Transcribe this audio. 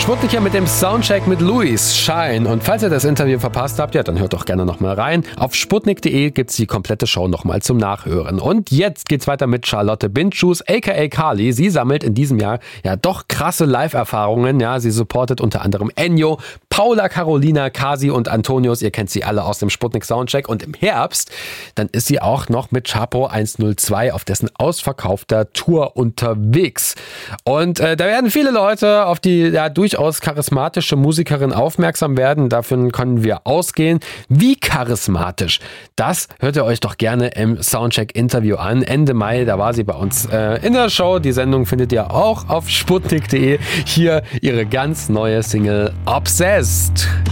Sputnik hier mit dem Soundcheck mit Luis Shine. Und falls ihr das Interview verpasst habt, ja, dann hört doch gerne nochmal rein. Auf sputnik.de gibt's die komplette Show nochmal zum Nachhören. Und jetzt geht's weiter mit Charlotte Bindschuss, aka Carly. Sie sammelt in diesem Jahr ja doch krasse Live-Erfahrungen. Ja, sie supportet unter anderem Ennio, Paula, Carolina, Kasi und Antonius. Ihr kennt sie alle aus dem Sputnik Soundcheck. Und im Herbst, dann ist sie auch noch mit Chapo 102 auf dessen ausverkaufter Tour unterwegs. Und da werden viele Leute auf die ja durchaus charismatische Musikerin aufmerksam werden. Davon können wir ausgehen. Wie charismatisch? Das hört ihr euch doch gerne im Soundcheck-Interview an. Ende Mai, da war sie bei uns in der Show. Die Sendung findet ihr auch auf sputnik.de. Hier ihre ganz neue Single Obsessed.